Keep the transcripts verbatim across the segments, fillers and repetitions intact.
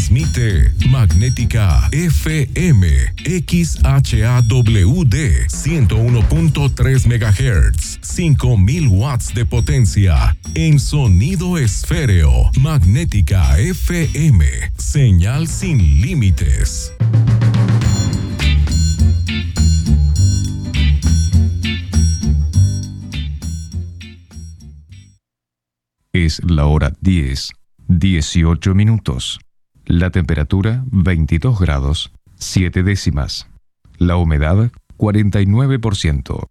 Transmite Magnética F M X H A W D ciento uno punto tres megahertz, cinco mil watts de potencia en sonido esféreo. Magnética F M, señal sin límites. Es la hora diez, dieciocho minutos. La temperatura veintidós grados, siete décimas. La humedad cuarenta y nueve por ciento.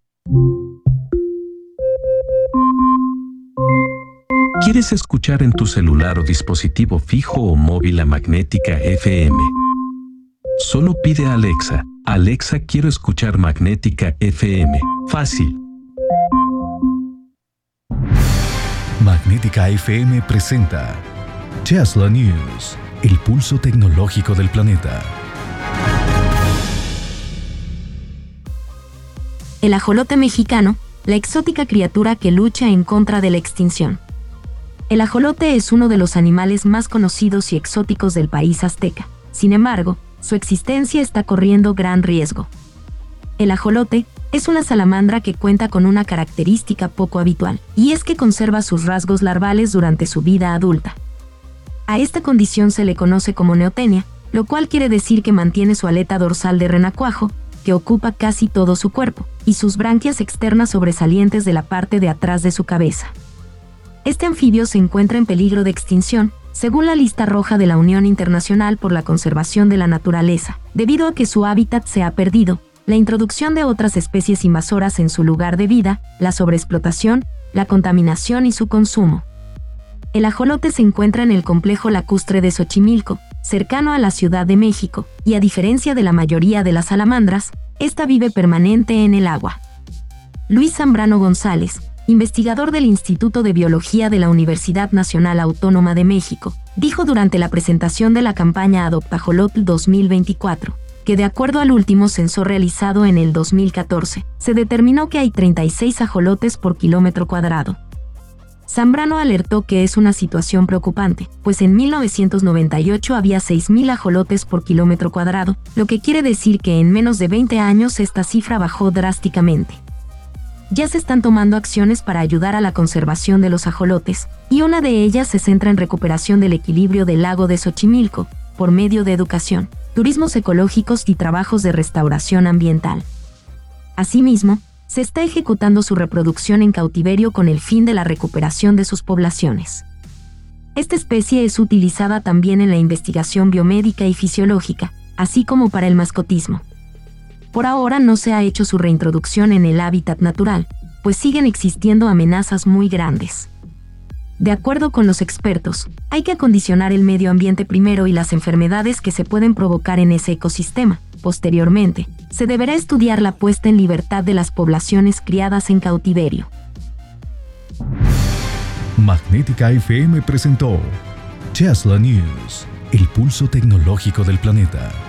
¿Quieres escuchar en tu celular o dispositivo fijo o móvil a Magnética F M? Solo pide a Alexa: Alexa, quiero escuchar Magnética F M. Fácil. Magnética F M presenta Tesla News, el pulso tecnológico del planeta. El ajolote mexicano, la exótica criatura que lucha en contra de la extinción. El ajolote es uno de los animales más conocidos y exóticos del país azteca. Sin embargo, su existencia está corriendo gran riesgo. El ajolote es una salamandra que cuenta con una característica poco habitual, y es que conserva sus rasgos larvales durante su vida adulta. A esta condición se le conoce como neotenia, lo cual quiere decir que mantiene su aleta dorsal de renacuajo, que ocupa casi todo su cuerpo, y sus branquias externas sobresalientes de la parte de atrás de su cabeza. Este anfibio se encuentra en peligro de extinción, según la lista roja de la Unión Internacional por la Conservación de la Naturaleza, debido a que su hábitat se ha perdido, la introducción de otras especies invasoras en su lugar de vida, la sobreexplotación, la contaminación y su consumo. El ajolote se encuentra en el complejo lacustre de Xochimilco, cercano a la Ciudad de México, y a diferencia de la mayoría de las salamandras, esta vive permanente en el agua. Luis Zambrano González, investigador del Instituto de Biología de la Universidad Nacional Autónoma de México, dijo durante la presentación de la campaña Adoptajolotl dos mil veinticuatro, que de acuerdo al último censo realizado en el dos mil catorce, se determinó que hay treinta y seis ajolotes por kilómetro cuadrado. Zambrano alertó que es una situación preocupante, pues en mil novecientos noventa y ocho había seis mil ajolotes por kilómetro cuadrado, lo que quiere decir que en menos de veinte años esta cifra bajó drásticamente. Ya se están tomando acciones para ayudar a la conservación de los ajolotes, y una de ellas se centra en recuperación del equilibrio del lago de Xochimilco, por medio de educación, turismos ecológicos y trabajos de restauración ambiental. Asimismo, se está ejecutando su reproducción en cautiverio con el fin de la recuperación de sus poblaciones. Esta especie es utilizada también en la investigación biomédica y fisiológica, así como para el mascotismo. Por ahora no se ha hecho su reintroducción en el hábitat natural, pues siguen existiendo amenazas muy grandes. De acuerdo con los expertos, hay que acondicionar el medio ambiente primero y las enfermedades que se pueden provocar en ese ecosistema. Posteriormente, se deberá estudiar la puesta en libertad de las poblaciones criadas en cautiverio. Magnética F M presentó Tesla News, el pulso tecnológico del planeta.